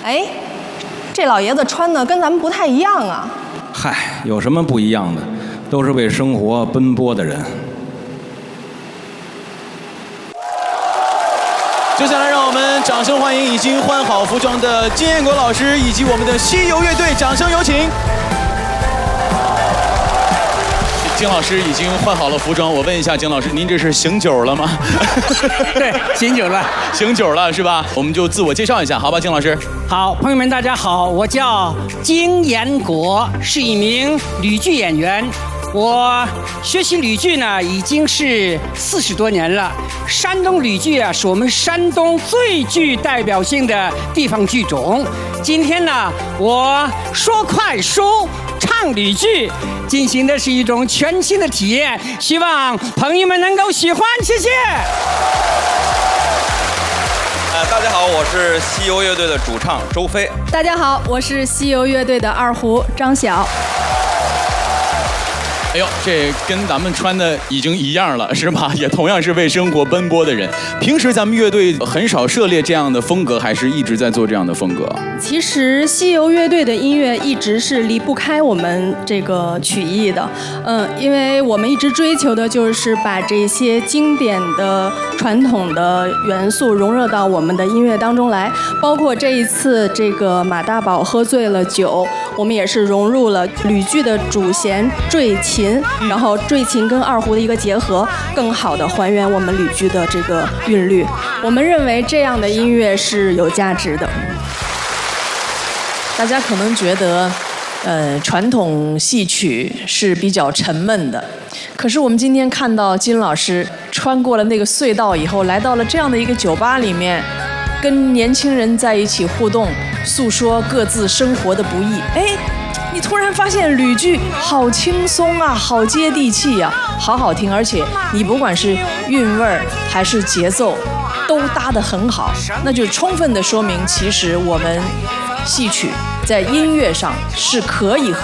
哎，这老爷子穿的跟咱们不太一样啊。 嗨，有什么不一样的？都是为生活奔波的人。 接下来，让我们掌声欢迎已经换好服装的金彦国老师以及我们的西游乐队，掌声有请。金老师已经换好了服装，我问一下金老师，您这是醒酒了吗？ 对，醒酒了， 醒酒了是吧？我们就自我介绍一下，好吧，金老师。 好，朋友们，大家好，我叫金彦国，是一名吕剧演员。我学习吕剧呢，已经是40多年了。山东吕剧啊，是我们山东最具代表性的地方剧种。今天呢，我说快书，唱吕剧，进行的是一种全新的体验，希望朋友们能够喜欢，谢谢。 大家好，我是西游乐队的主唱周飞。 大家好，我是西游乐队的二胡张晓。 哎呦，这跟咱们穿的已经一样了，是吧？也同样是为生活奔波的人。平时咱们乐队很少涉猎这样的风格，还是一直在做这样的风格？ 其实西游乐队的音乐一直是离不开我们这个曲艺的，因为我们一直追求的就是把这些经典的传统的元素融入到我们的音乐当中来。包括这一次这个马大宝喝醉了酒，我们也是融入了吕剧的主弦坠琴，然后坠琴跟二胡的一个结合，更好的还原我们吕剧的这个韵律。我们认为这样的音乐是有价值的。 大家可能觉得，传统戏曲是比较沉闷的，可是我们今天看到金老师穿过了那个隧道以后，来到了这样的一个酒吧里面，跟年轻人在一起互动，诉说各自生活的不易。哎，你突然发现吕剧好轻松啊，好接地气啊，好好听，而且你不管是韵味儿还是节奏，都搭得很好，那就充分的说明，其实我们戏曲在音乐上是可以和